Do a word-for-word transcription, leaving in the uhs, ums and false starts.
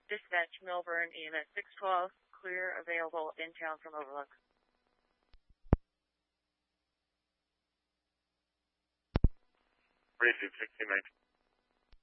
Dispatch Melbourne E M S six twelve, clear, available, inbound from Overlook. Racing sixteen nineteen.